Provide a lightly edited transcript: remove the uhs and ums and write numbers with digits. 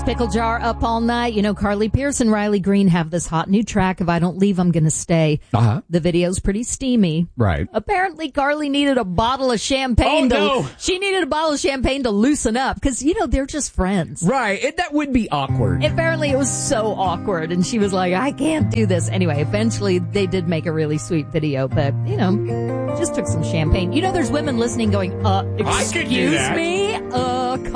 Pickle Jar up all night. You know, Carly Pearce and Riley Green have this hot new track, If I Don't Leave, I'm Gonna Stay. Uh-huh. The video's pretty steamy. Right. Apparently, Carly needed a bottle of champagne. She needed a bottle of champagne to loosen up because, you know, they're just friends. Right. That would be awkward. Apparently, it was so awkward. And she was like, I can't do this. Anyway, eventually, they did make a really sweet video. But, you know, just took some champagne. You know, there's women listening going, excuse me?